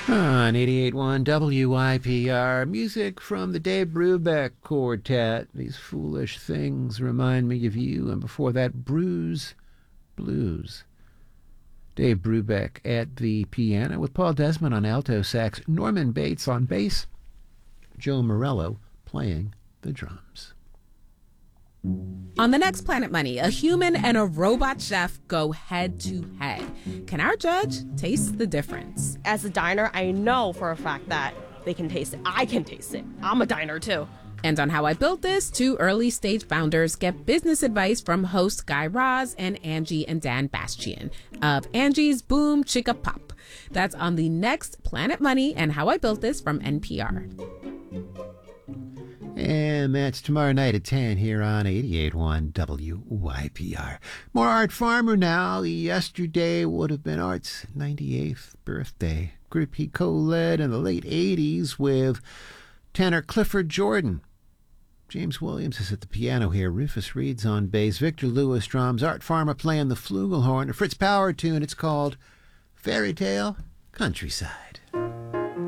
On 88.1 WYPR, music from the Dave Brubeck Quartet. These foolish things remind me of you. And before that, Bruise Blues. Dave Brubeck at the piano with Paul Desmond on alto sax, Norman Bates on bass, Joe Morello playing the drums. On the next Planet Money, a human and a robot chef go head to head. Can our judge taste the difference? As a diner, I know for a fact that they can taste it. I can taste it. I'm a diner too. And on How I Built This, two early stage founders get business advice from host Guy Raz and Angie and Dan Bastian of Angie's Boom Chicka Pop. That's on the next Planet Money and How I Built This from NPR. And that's tomorrow night at 10 here on 88.1 WYPR. More Art Farmer now. Yesterday would have been Art's 98th birthday. Group he co-led in the late 80s with tenor Clifford Jordan. James Williams is at the piano here. Rufus Reed's on bass. Victor Lewis drums. Art Farmer playing the flugelhorn. A Fritz Power tune. It's called Fairy Tale Countryside.